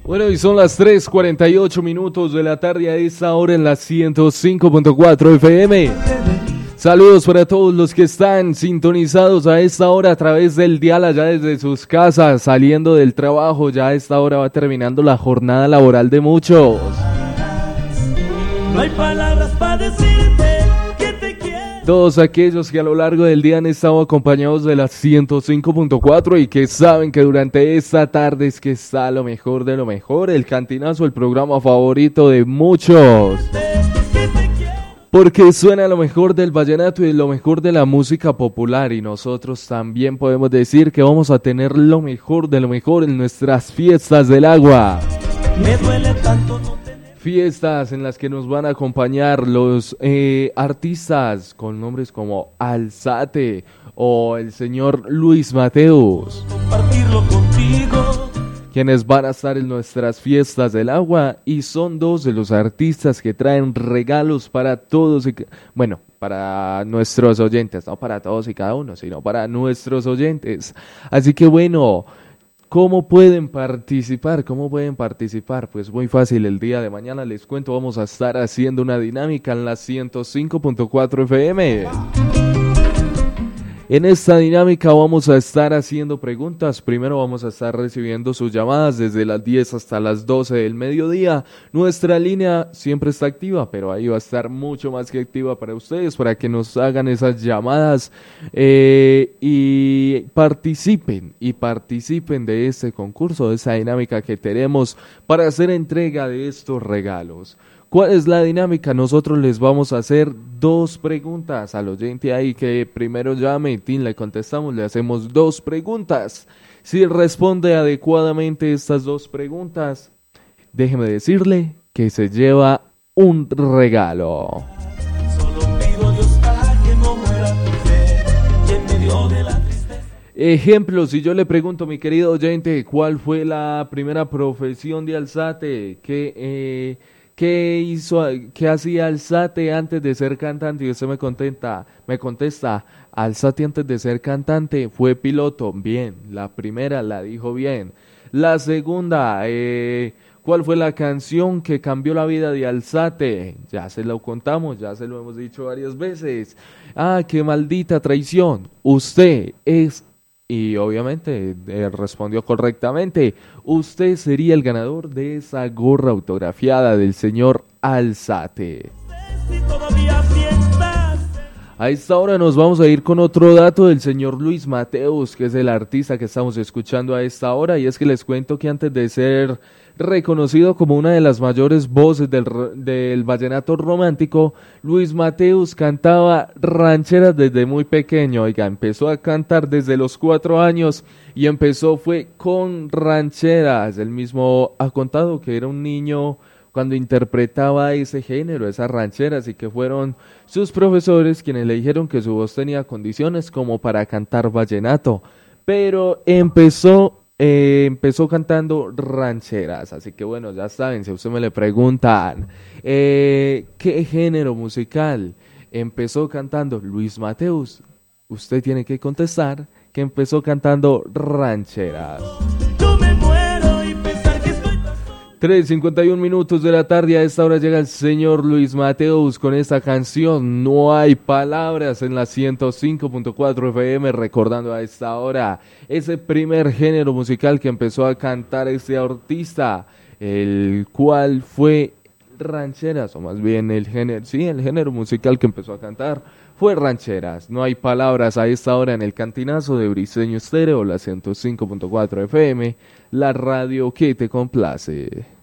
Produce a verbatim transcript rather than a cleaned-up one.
Bueno, y son las tres cuarenta y ocho minutos de la tarde a esta hora en la ciento cinco punto cuatro F M. Saludos para todos los que están sintonizados a esta hora a través del dial allá desde sus casas, saliendo del trabajo. Ya a esta hora va terminando la jornada laboral de muchos. No hay palabras para decirte que te quiero. Todos aquellos que a lo largo del día han estado acompañados de la ciento cinco punto cuatro y que saben que durante esta tarde es que está lo mejor de lo mejor, el Cantinazo, el programa favorito de muchos. Porque suena lo mejor del vallenato y lo mejor de la música popular, y nosotros también podemos decir que vamos a tener lo mejor de lo mejor en nuestras fiestas del agua. Me duele tanto no tener. Fiestas en las que nos van a acompañar los eh, artistas con nombres como Alzate o el señor Luis Mateus, Compartirlo contigo. quienes van a estar en nuestras fiestas del agua, y son dos de los artistas que traen regalos para todos y, bueno, para nuestros oyentes, no para todos y cada uno, sino para nuestros oyentes. Así que bueno, ¿cómo pueden participar? ¿Cómo pueden participar? Pues muy fácil, el día de mañana les cuento, vamos a estar haciendo una dinámica en la ciento cinco punto cuatro F M. En esta dinámica vamos a estar haciendo preguntas. Primero vamos a estar recibiendo sus llamadas desde las diez hasta las doce del mediodía. Nuestra línea siempre está activa, pero ahí va a estar mucho más que activa para ustedes, para que nos hagan esas llamadas eh, y participen, y participen de este concurso, de esa dinámica que tenemos para hacer entrega de estos regalos. ¿Cuál es la dinámica? Nosotros les vamos a hacer dos preguntas al oyente ahí que primero llame y tin, le contestamos, le hacemos dos preguntas. Si responde adecuadamente estas dos preguntas, déjeme decirle que se lleva un regalo. Solo pido a Dios a que no muera tu fe y en medio de la tristeza. Ejemplo, si yo le pregunto, mi querido oyente, ¿cuál fue la primera profesión de Alzate? ¿Qué, eh, qué hizo, qué hacía Alzate antes de ser cantante? Y usted me contenta, me contesta, Alzate antes de ser cantante fue piloto. Bien, la primera la dijo bien. La segunda, eh, ¿cuál fue la canción que cambió la vida de Alzate? Ya se lo contamos, ya se lo hemos dicho varias veces. Ah, qué maldita traición. Usted es... Y obviamente eh, respondió correctamente. Usted sería el ganador de esa gorra autografiada del señor Alzate. Si todavía piensas. A esta hora nos vamos a ir con otro dato del señor Luis Mateus, que es el artista que estamos escuchando a esta hora, y es que les cuento que antes de ser reconocido como una de las mayores voces del, del vallenato romántico, Luis Mateus cantaba rancheras desde muy pequeño. Oiga, empezó a cantar desde los cuatro años y empezó fue con rancheras. Él mismo ha contado que era un niño cuando interpretaba ese género, esas rancheras, y que fueron sus profesores quienes le dijeron que su voz tenía condiciones como para cantar vallenato, pero empezó Eh, empezó cantando rancheras. Así que bueno, ya saben, si a usted me le preguntan eh, ¿qué género musical empezó cantando Luis Mateus? Usted tiene que contestar que empezó cantando rancheras. Yo me muero y pensar que estoy tan solo. tres cincuenta y un minutos de la tarde, a esta hora llega el señor Luis Mateus con esta canción No hay palabras en la ciento cinco punto cuatro F M, recordando a esta hora ese primer género musical que empezó a cantar este artista, el cual fue rancheras, o más bien el género, sí, el género musical que empezó a cantar fue rancheras. No hay palabras a esta hora en el Cantinazo de Briseño Estéreo, la ciento cinco punto cuatro F M, la radio que te complace.